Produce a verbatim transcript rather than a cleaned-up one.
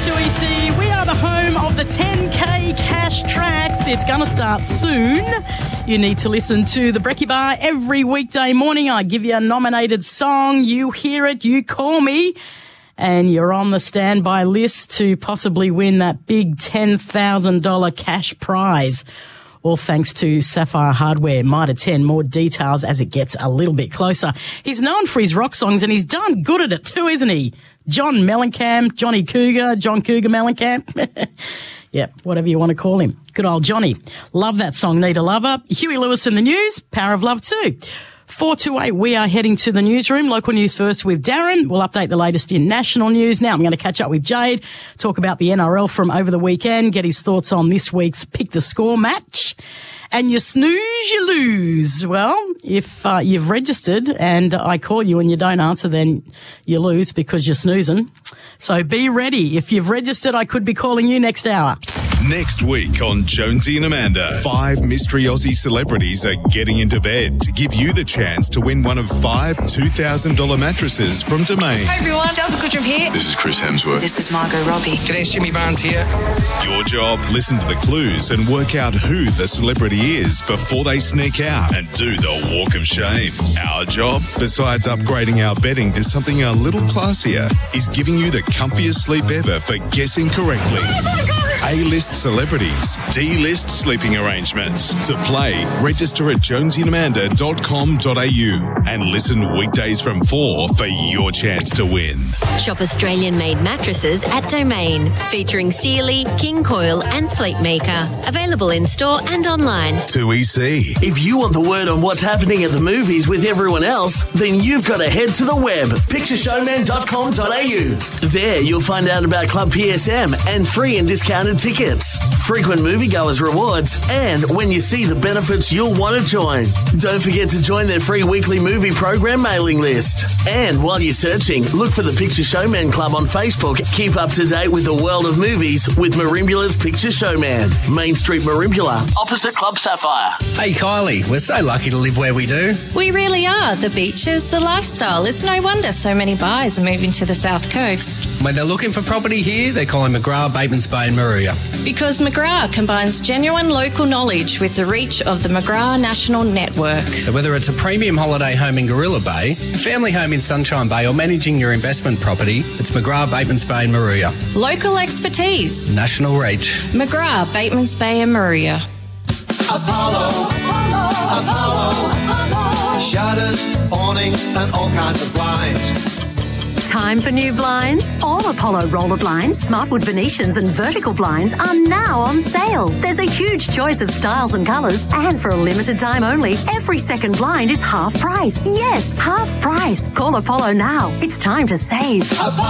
two E C. We are the home of the ten K Cash Tracks. It's going to start soon. You need to listen to the Brekkie Bar every weekday morning. I give you a nominated song. You hear it, you call me, and you're on the standby list to possibly win that big ten thousand dollars cash prize. All thanks to Sapphire Hardware. Mitre ten, more details as it gets a little bit closer. He's known for his rock songs, and he's done good at it too, isn't he? John Mellencamp, Johnny Cougar, John Cougar Mellencamp. Yep, whatever you want to call him. Good old Johnny. Love that song, Need a Lover. Huey Lewis in the news, Power of Love too. four two eight, we are heading to the newsroom. Local news first with Darren. We'll update the latest in national news. Now I'm going to catch up with Jade, talk about the N R L from over the weekend, get his thoughts on this week's Pick the Score match. And you snooze, you lose. Well, if uh, you've registered and I call you and you don't answer, then you lose because you're snoozing. So be ready. If you've registered, I could be calling you next hour. Next week on Jonesy and Amanda, five mystery Aussie celebrities are getting into bed to give you the chance to win one of five two thousand dollars mattresses from Domain. Hey everyone, Delta Goodrum here. This is Chris Hemsworth. This is Margot Robbie. G'day, Jimmy Barnes here. Your job, listen to the clues and work out who the celebrity is before they sneak out and do the walk of shame. Our job, besides upgrading our bedding to something a little classier, is giving you the comfiest sleep ever for guessing correctly. A-list celebrities, D-list sleeping arrangements. To play, register at jonesy and amanda dot com dot a u and listen weekdays from four for your chance to win. Shop Australian-made mattresses at Domain, featuring Sealy, King Coil and Sleepmaker. Available in-store and online. two E C. If you want the word on what's happening at the movies with everyone else, then you've got to head to the web, picture showman dot com dot a u. There you'll find out about Club P S M and free and discounted tickets, frequent moviegoers rewards, and when you see the benefits you'll want to join. Don't forget to join their free weekly movie program mailing list. And while you're searching, look for the Picture Showman Club on Facebook. Keep up to date with the world of movies with Marimbula's Picture Showman. Main Street Marimbula, opposite Club Sapphire. Hey Kylie, we're so lucky to live where we do. We really are. The beach is the lifestyle. It's no wonder so many buyers are moving to the south coast. When they're looking for property here, they call him McGrath, Batemans Bay and Maruya. Because McGrath combines genuine local knowledge with the reach of the McGrath National Network. So whether it's a premium holiday home in Gorilla Bay, a family home in Sunshine Bay or managing your investment property, it's McGrath, Batemans Bay and Maruya. Local expertise. National reach. McGrath, Batemans Bay and Maruya. Apollo, Apollo, Apollo, Apollo. Shutters, awnings and all kinds of blinds. Time for new blinds? All Apollo roller blinds, Smartwood Venetians and vertical blinds are now on sale. There's a huge choice of styles and colours, and for a limited time only, every second blind is half price. Yes, half price. Call Apollo now. It's time to save. Apollo.